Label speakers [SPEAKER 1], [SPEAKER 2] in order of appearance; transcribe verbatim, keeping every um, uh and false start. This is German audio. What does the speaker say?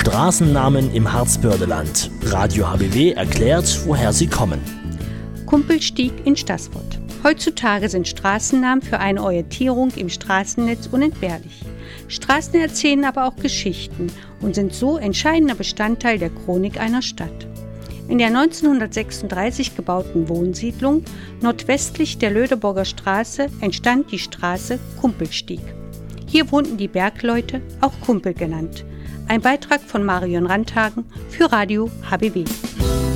[SPEAKER 1] Straßennamen im Harzbördeland. Radio H B W erklärt, woher sie kommen.
[SPEAKER 2] Kumpelstieg in Staßfurt. Heutzutage sind Straßennamen für eine Orientierung im Straßennetz unentbehrlich. Straßen erzählen aber auch Geschichten und sind so entscheidender Bestandteil der Chronik einer Stadt. In der neunzehnhundertsechsunddreißig gebauten Wohnsiedlung nordwestlich der Lödeborger Straße entstand die Straße Kumpelstieg. Hier wohnten die Bergleute, auch Kumpel genannt. Ein Beitrag von Marion Randhagen für Radio H B W.